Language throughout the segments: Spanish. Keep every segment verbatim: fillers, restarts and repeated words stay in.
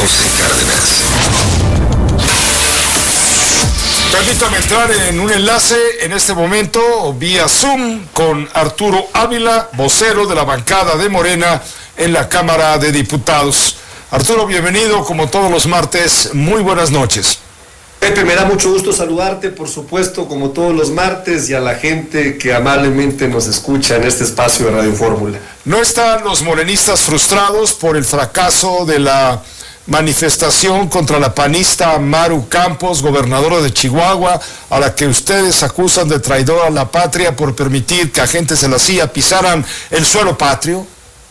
José Cárdenas. Permítame entrar en un enlace en este momento vía Zoom con Arturo Ávila, vocero de la bancada de Morena en la Cámara de Diputados. Arturo, bienvenido como todos los martes. Muy buenas noches. Pepe, me da mucho gusto saludarte, por supuesto, como todos los martes, y a la gente que amablemente nos escucha en este espacio de Radio Fórmula. ¿No están los morenistas frustrados por el fracaso de la manifestación contra la panista Maru Campos, gobernadora de Chihuahua, a la que ustedes acusan de traidora a la patria por permitir que agentes de la C I A pisaran el suelo patrio?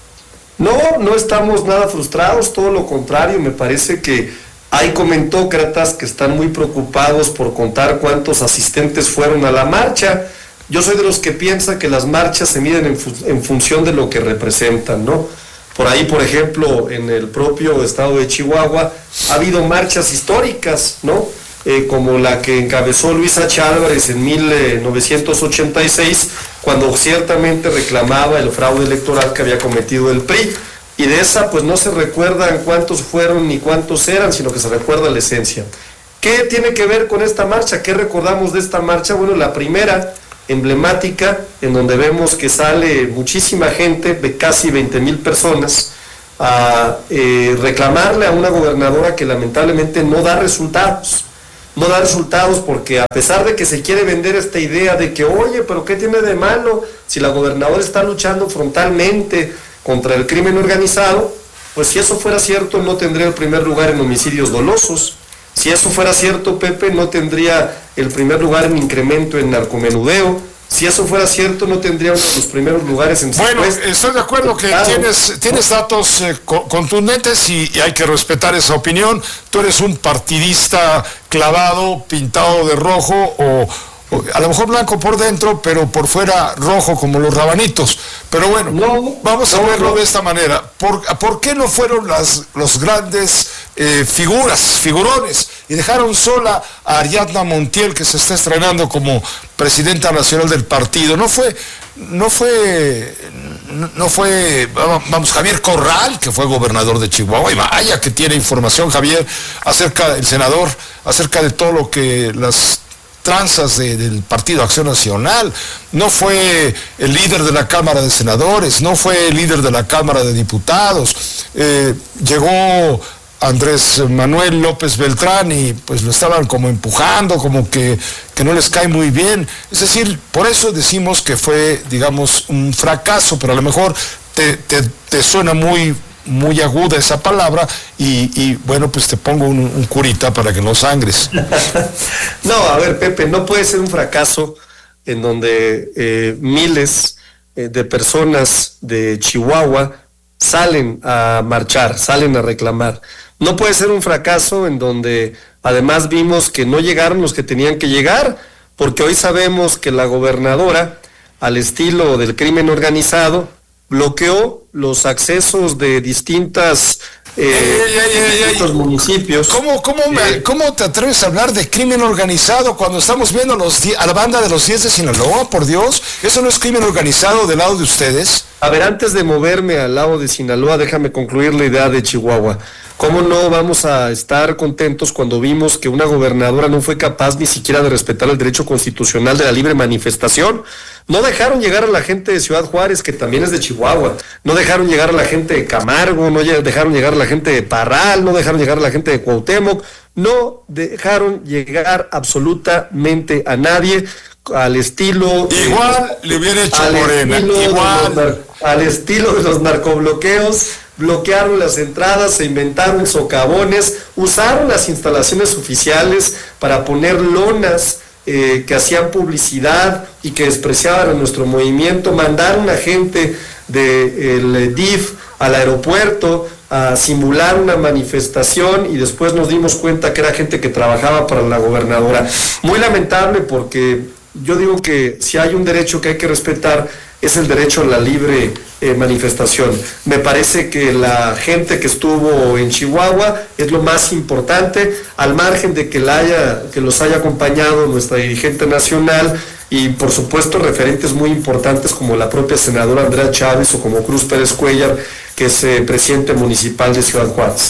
No, no estamos nada frustrados, todo lo contrario. Me parece que hay comentócratas que están muy preocupados por contar cuántos asistentes fueron a la marcha. Yo soy de los que piensa que las marchas se miden en, fu- en función de lo que representan, ¿no? Por ahí, por ejemplo, en el propio estado de Chihuahua ha habido marchas históricas, ¿no? Eh, como la que encabezó Luis H. Álvarez en mil novecientos ochenta y seis, cuando ciertamente reclamaba el fraude electoral que había cometido el P R I. Y de esa pues no se recuerdan cuántos fueron ni cuántos eran, sino que se recuerda la esencia. ¿Qué tiene que ver con esta marcha? ¿Qué recordamos de esta marcha? Bueno, la primera, emblemática, en donde vemos que sale muchísima gente, de casi veinte mil personas, a eh, reclamarle a una gobernadora que lamentablemente no da resultados. No da resultados porque a pesar de que se quiere vender esta idea de que, oye, pero ¿qué tiene de malo si la gobernadora está luchando frontalmente contra el crimen organizado? Pues si eso fuera cierto, no tendría el primer lugar en homicidios dolosos. Si eso fuera cierto, Pepe, no tendría el primer lugar en incremento en narcomenudeo. Si eso fuera cierto, no tendría uno de los primeros lugares en Bueno, secuestro. estoy de acuerdo que Claro. tienes, tienes datos eh, co- contundentes y, y hay que respetar esa opinión. Tú eres un partidista clavado, pintado de rojo o, o a lo mejor blanco por dentro, pero por fuera rojo como los rabanitos. Pero bueno, No, vamos a no, verlo no. de esta manera. ¿Por, por qué no fueron las los grandes eh, figuras, figurones, y dejaron sola a Ariadna Montiel, que se está estrenando como presidenta nacional del partido? No fue, no fue, no fue, vamos, Javier Corral, que fue gobernador de Chihuahua, y vaya que tiene información Javier acerca del senador, acerca de todo lo que las tranzas de, del Partido Acción Nacional. No fue el líder de la Cámara de Senadores, no fue el líder de la Cámara de Diputados. Eh, llegó Andrés Manuel López Beltrán y pues lo estaban como empujando, como que, que no les cae muy bien. Es decir, por eso decimos que fue, digamos, un fracaso, pero a lo mejor te, te, te suena muy, muy aguda esa palabra y, y bueno, pues te pongo un, un curita para que no sangres. No, a ver, Pepe, no puede ser un fracaso en donde eh, miles eh, de personas de Chihuahua salen a marchar, salen a reclamar. No puede ser un fracaso en donde además vimos que no llegaron los que tenían que llegar, porque hoy sabemos que la gobernadora, al estilo del crimen organizado, bloqueó los accesos de distintas eh, Ey, ey, ey, ey, distintos ey. municipios. ¿Cómo, cómo, me- Eh, ¿Cómo te atreves a hablar de crimen organizado cuando estamos viendo los die- a la banda de los diez de Sinaloa? Por Dios, ¿eso no es crimen organizado del lado de ustedes? A ver, antes de moverme al lado de Sinaloa, déjame concluir la idea de Chihuahua. ¿Cómo no vamos a estar contentos cuando vimos que una gobernadora no fue capaz ni siquiera de respetar el derecho constitucional de la libre manifestación? No dejaron llegar a la gente de Ciudad Juárez, que también es de Chihuahua. No dejaron llegar a la gente de Camargo, no lle- dejaron llegar a la gente de Parral, no dejaron llegar a la gente de Cuauhtémoc. No dejaron llegar absolutamente a nadie al estilo... de- Igual le hubiera hecho al Morena, estilo de los igual. nar- al estilo de los narcobloqueos, bloquearon las entradas, se inventaron socavones, usaron las instalaciones oficiales para poner lonas eh, que hacían publicidad y que despreciaban a nuestro movimiento, mandaron a gente del D I F al aeropuerto a simular una manifestación y después nos dimos cuenta que era gente que trabajaba para la gobernadora. Muy lamentable, porque yo digo que si hay un derecho que hay que respetar es el derecho a la libre eh, manifestación. Me parece que la gente que estuvo en Chihuahua es lo más importante, al margen de que, la haya, que los haya acompañado nuestra dirigente nacional y por supuesto referentes muy importantes como la propia senadora Andrea Chávez o como Cruz Pérez Cuellar, que es eh, presidente municipal de Ciudad Juárez.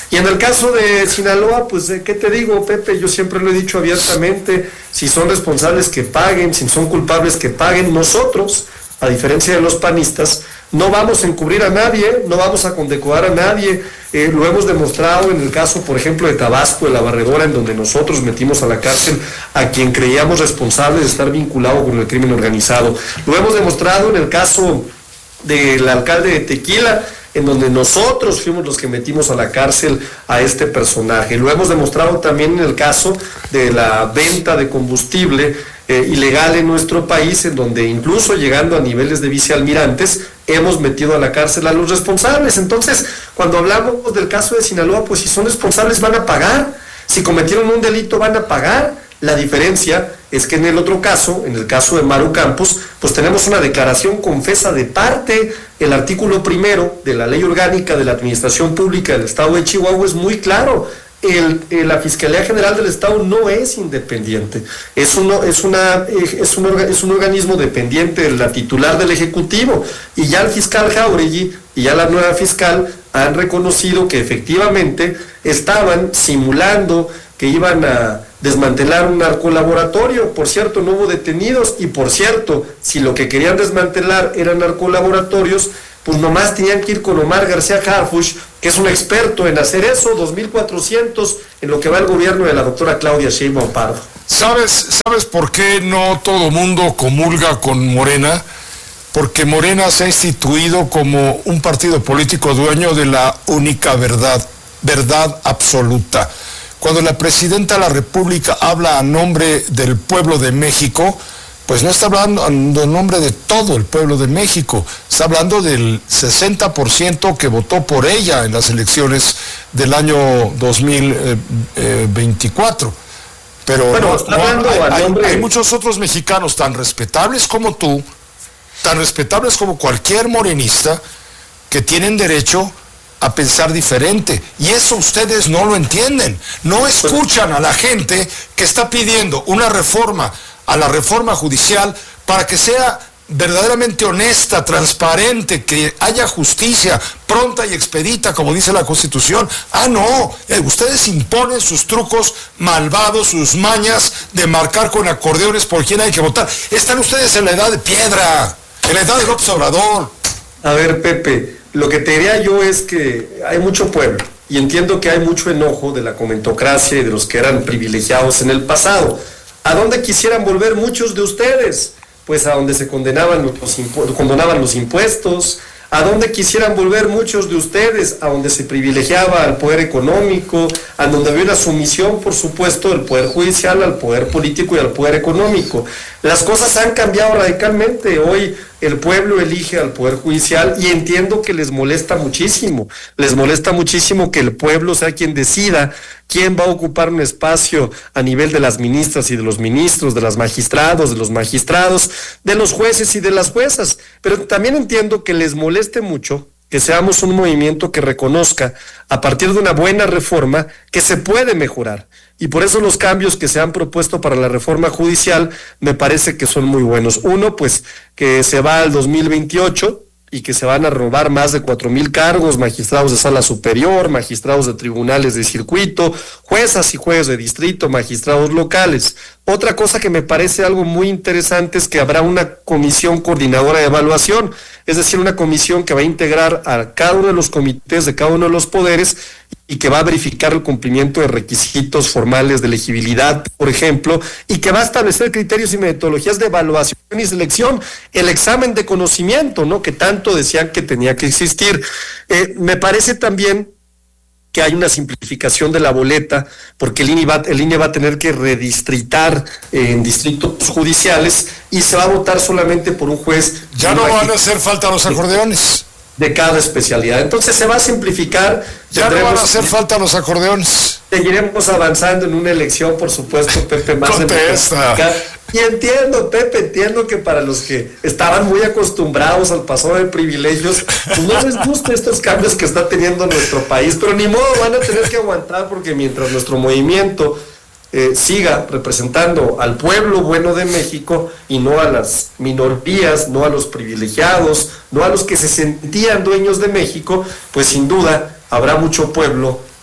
Y en el caso de Sinaloa, pues, ¿qué te digo, Pepe? Yo siempre lo he dicho abiertamente, si son responsables que paguen, si son culpables que paguen. Nosotros, a diferencia de los panistas, no vamos a encubrir a nadie, no vamos a condecorar a nadie. Eh, lo hemos demostrado en el caso, por ejemplo, de Tabasco, de La Barredora, en donde nosotros metimos a la cárcel a quien creíamos responsable de estar vinculado con el crimen organizado. Lo hemos demostrado en el caso del alcalde de Tequila, en donde nosotros fuimos los que metimos a la cárcel a este personaje. Lo hemos demostrado también en el caso de la venta de combustible eh, ilegal en nuestro país, en donde incluso llegando a niveles de vicealmirantes, hemos metido a la cárcel a los responsables. Entonces, cuando hablamos del caso de Sinaloa, pues si son responsables van a pagar, si cometieron un delito van a pagar. La diferencia es que en el otro caso, en el caso de Maru Campos, pues tenemos una declaración confesa de parte. El artículo primero de la Ley Orgánica de la Administración Pública del Estado de Chihuahua es muy claro. El, el, la Fiscalía General del Estado no es independiente, es, uno, es, una, es, un, es un organismo dependiente de la titular del Ejecutivo, y ya el fiscal Jáuregui y ya la nueva fiscal han reconocido que efectivamente estaban simulando que iban a desmantelar un narcolaboratorio. Por cierto, no hubo detenidos, y por cierto, si lo que querían desmantelar eran narcolaboratorios, pues nomás tenían que ir con Omar García Harfuch, que es un experto en hacer eso, dos mil cuatrocientos en lo que va el gobierno de la doctora Claudia Sheinbaum Pardo. ¿Sabes, ¿Sabes por qué no todo mundo comulga con Morena? Porque Morena se ha instituido como un partido político dueño de la única verdad, verdad absoluta. Cuando la presidenta de la República habla a nombre del pueblo de México, pues no está hablando en nombre de todo el pueblo de México, está hablando del sesenta por ciento que votó por ella en las elecciones del año dos mil veinticuatro. Pero bueno, no, no, hay, hay, nombre... hay muchos otros mexicanos tan respetables como tú, tan respetables como cualquier morenista, que tienen derecho a pensar diferente, y eso ustedes no lo entienden. No escuchan a la gente que está pidiendo una reforma a la reforma judicial para que sea verdaderamente honesta, transparente, que haya justicia pronta y expedita, como dice la Constitución. Ah, no, eh, ustedes imponen sus trucos malvados, sus mañas de marcar con acordeones por quién hay que votar. Están ustedes en la edad de piedra, en la edad del López Obrador. A ver, Pepe, lo que te diría yo es que hay mucho pueblo, y entiendo que hay mucho enojo de la comentocracia y de los que eran privilegiados en el pasado. ¿A dónde quisieran volver muchos de ustedes? Pues a donde se condenaban los, impu- condonaban los impuestos. ¿A dónde quisieran volver muchos de ustedes? A donde se privilegiaba al poder económico, a donde había una sumisión, por supuesto, del poder judicial al poder político y al poder económico. Las cosas han cambiado radicalmente. Hoy el pueblo elige al poder judicial, y entiendo que les molesta muchísimo. Les molesta muchísimo que el pueblo sea quien decida quién va a ocupar un espacio a nivel de las ministras y de los ministros, de los magistrados, de los magistrados, de los jueces y de las juezas. Pero también entiendo que les moleste mucho que seamos un movimiento que reconozca, a partir de una buena reforma, que se puede mejorar. Y por eso los cambios que se han propuesto para la reforma judicial me parece que son muy buenos. Uno, pues, que se va al dos mil veintiocho y que se van a robar más de cuatro mil cargos, magistrados de sala superior, magistrados de tribunales de circuito, juezas y jueces de distrito, magistrados locales. Otra cosa que me parece algo muy interesante es que habrá una comisión coordinadora de evaluación, es decir, una comisión que va a integrar a cada uno de los comités de cada uno de los poderes y que va a verificar el cumplimiento de requisitos formales de elegibilidad, por ejemplo, y que va a establecer criterios y metodologías de evaluación y selección, el examen de conocimiento, ¿no?, que tanto decían que tenía que existir. Eh, me parece también que hay una simplificación de la boleta, porque el I N E va, el I N E va a tener que redistritar eh, en distritos judiciales, y se va a votar solamente por un juez. Ya no van a hacer falta los acordeones de cada especialidad. Entonces se va a simplificar. Ya no van a hacer falta los acordeones. Seguiremos avanzando en una elección, por supuesto, Pepe, más Contesta. Y entiendo, Pepe, entiendo que para los que estaban muy acostumbrados al pasado de privilegios, pues no les gusta estos cambios que está teniendo nuestro país, pero ni modo, van a tener que aguantar, porque mientras nuestro movimiento eh, siga representando al pueblo bueno de México y no a las minorías, no a los privilegiados, no a los que se sentían dueños de México, pues sin duda habrá mucho pueblo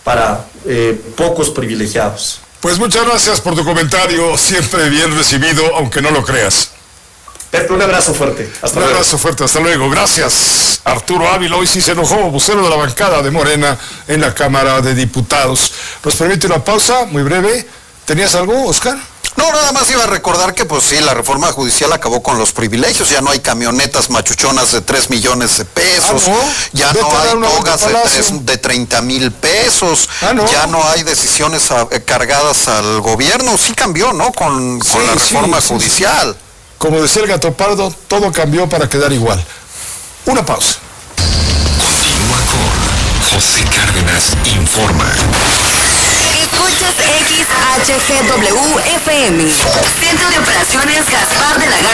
para eh, pocos privilegiados. Pues muchas gracias por tu comentario, siempre bien recibido, aunque no lo creas. Pepe, un abrazo fuerte. Hasta un luego. abrazo fuerte, hasta luego. Gracias. Arturo Ávila, hoy sí se enojó, vocero de la bancada de Morena en la Cámara de Diputados. ¿Nos permite una pausa muy breve? ¿Tenías algo, Oscar? No, nada más iba a recordar que pues sí, la reforma judicial acabó con los privilegios, ya no hay camionetas machuchonas de tres millones de pesos, ah, ¿no? ya Vete no hay togas de, tres, de treinta mil pesos, ah, ¿no? ya no hay decisiones a, cargadas al gobierno, sí cambió, ¿no? Con, sí, con la reforma sí, judicial. Sí, sí. Como decía el Gato Pardo, todo cambió para quedar igual. Una pausa. Continúa con José Cárdenas Informa. Escuchas X H G W F M. Centro de Operaciones Gaspar de la Garza.